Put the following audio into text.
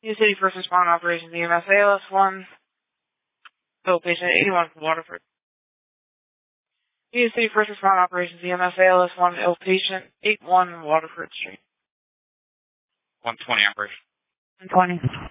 New City First Responder Operations EMS ALS 1. Bill patient 81 from Waterford. New City First Responder Operations EMS ALS 1. Ill patient 81 Waterford Street. 120 operation. 120.